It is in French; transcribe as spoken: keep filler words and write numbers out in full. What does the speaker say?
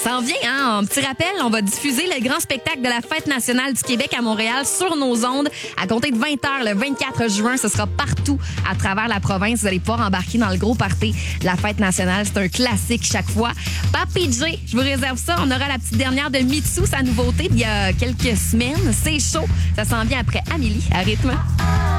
s'en vient, hein? Un petit rappel, on va diffuser le grand spectacle de la Fête nationale du Québec à Montréal sur nos ondes à compter de vingt heures le vingt-quatre juin. Ce sera partout à travers la province. Vous allez pouvoir embarquer dans le gros party de la Fête nationale. C'est un classique chaque fois. Papi J, je vous réserve ça. On aura la petite dernière de Mitsu, sa nouveauté d'il y a quelques semaines. C'est chaud. Ça s'en vient après Amélie à rythme.